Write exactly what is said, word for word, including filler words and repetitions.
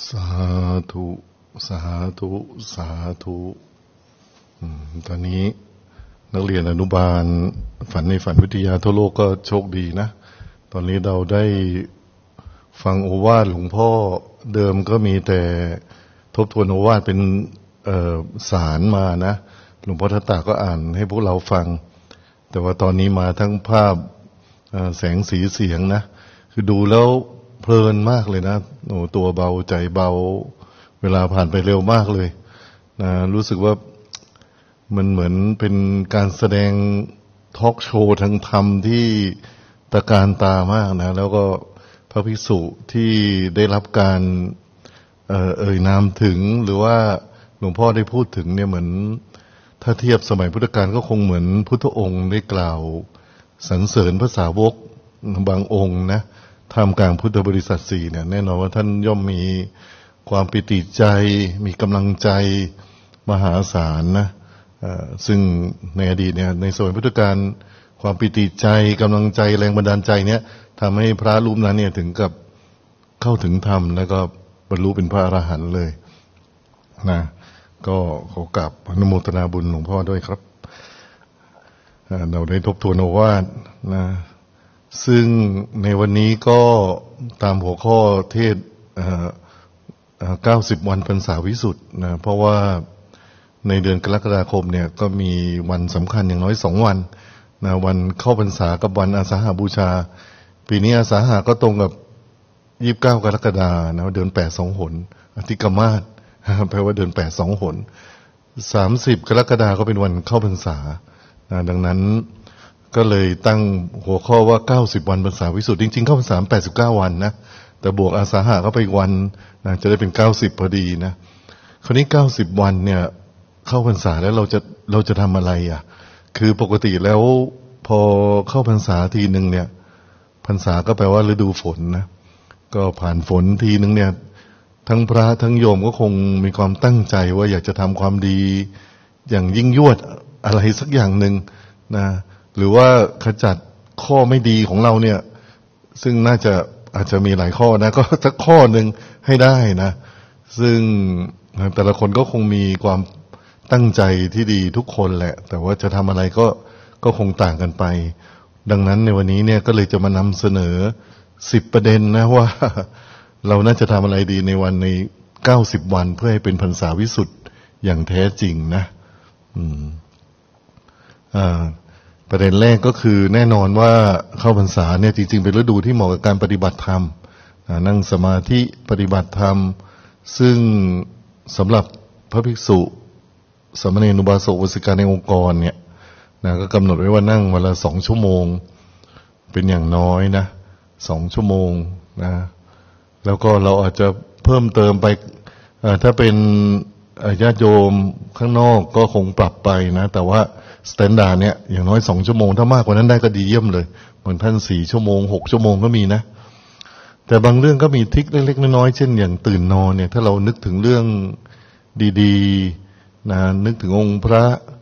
สาธุสาธุสาธุตอนนี้นักเรียนอนุบาลฝันในฝันวิทยาทั่วโลกก็โชคดีนะตอนนี้เราได้ฟังโอวาทหลวงพ่อเดิมก็มีแต่ทบทวนโอวาทเป็นสารมานะหลวงพ่อทัตตาก็อ่านให้พวกเราฟังแต่ว่าตอนนี้มาทั้งภาพแสงสีเสียงนะคือดูแล้วเพลินมากเลยนะโอ้ตัวเบาใจเบาเวลาผ่านไปเร็วมากเลยนะรู้สึกว่ามันเหมือนเป็นการแสดงทอล์กโชว์ทางธรรมที่ตะการตามากนะแล้วก็พระภิกษุที่ได้รับการเอ่อเอ่ยนามถึงหรือว่าหลวงพ่อได้พูดถึงเนี่ยเหมือนถ้าเทียบสมัยพุทธกาลก็คงเหมือนพุทธองค์ได้กล่าวสรรเสริญพระสาวกบางองค์นะท่ามกลางพุทธบริษัทสี่เนี่ยแน่นอนว่าท่านย่อมมีความปิติใจมีกำลังใจมหาศาลนะซึ่งในอดีตเนี่ยในสมัยพุทธกาลความปิติใจกำลังใจแรงบันดาลใจเนี่ยทำให้พระรูปนั้นเนี่ยถึงกับเข้าถึงธรรมแล้วก็บรรลุเป็นพระอรหันต์เลยนะก็ขอกราบอนุโมทนาบุญหลวงพ่อด้วยครับเราได้ทบทวนโอวาทนะซึ่งในวันนี้ก็ตามหัวข้อเทศเก้าสิบวันพรรษาวิสุทธิ์นะเพราะว่าในเดือนกรกฎาคมเนี่ยก็มีวันสำคัญอย่างน้อยสองวันนะวันเข้าพรรษากับวันอาสาฬหบูชาปีนี้อาสาฬหก็ตรงกับยี่สิบเก้ากรกฎานะเดือนแปดสองหนอธิกมาศแปลว่าเดือนแปดสองหนสามสิบกรกฎาก็เป็นวันเข้าพรรษานะดังนั้นก็เลยตั้งหัวข้อว่าเก้าสิบวันพรรษาวิสุทธิ์จริงๆเข้าพรรษาแปดสิบเก้าวันนะแต่บวกอาสาฬหเข้าไปอีกวันนะจะได้เป็นเก้าสิบพอดีนะคราวนี้เก้าสิบวันเนี่ยเข้าพรรษาแล้วเราจะเราจะทำอะไรอ่ะคือปกติแล้วพอเข้าพรรษาทีนึงเนี่ยพรรษาก็แปลว่าฤดูฝนนะก็ผ่านฝนทีนึงเนี่ยทั้งพระทั้งโยมก็คงมีความตั้งใจว่าอยากจะทำความดีอย่างยิ่งยวดอะไรสักอย่างหนึ่งนะหรือว่าขจัดข้อไม่ดีของเราเนี่ยซึ่งน่าจะอาจจะมีหลายข้อนะก็สักข้อหนึ่งให้ได้นะซึ่งแต่ละคนก็คงมีความตั้งใจที่ดีทุกคนแหละแต่ว่าจะทำอะไรก็ก็คงต่างกันไปดังนั้นในวันนี้เนี่ยก็เลยจะมานำเสนอสิบประเด็นนะว่าเราน่าจะทำอะไรดีในวันในเก้าสิบวันเพื่อให้เป็นพรรษาวิสุทธิ์อย่างแท้จริงนะอืมอ่าประเด็นแรกก็คือแน่นอนว่าเข้าพรรษาเนี่ยจริงๆเป็นฤดูที่เหมาะกับการปฏิบัติธรรมนั่งสมาธิปฏิบัติธรรมซึ่งสำหรับพระภิกษุสามเณรอุบาสกอุบาสิกาในองค์กรเนี่ยนะก็กำหนดไว้ว่านั่งวันละสองชั่วโมงเป็นอย่างน้อยนะสองชั่วโมงนะแล้วก็เราอาจจะเพิ่มเติมไปถ้าเป็นญาติโยมข้างนอกก็คงปรับไปนะแต่ว่าสแตนดาร์ดเนี่ยอย่างน้อยสองชั่วโมงถ้ามากกว่านั้นได้ก็ดีเยี่ยมเลยบางท่านสี่ชั่วโมงหกชั่วโมงก็มีนะแต่บางเรื่องก็มีทริคเล็กๆน้อยๆเช่นอย่างตื่นนอนเนี่ยถ้าเรานึกถึงเรื่องดีๆนะนึกถึงองค์พระ